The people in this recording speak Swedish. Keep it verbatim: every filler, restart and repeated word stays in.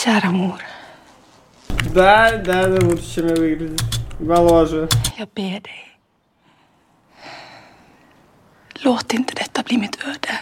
Kära mor. Да, да, да, лучше, чем я выгляжу. Моложе. Jag ber dig. Låt inte detta bli mitt öde.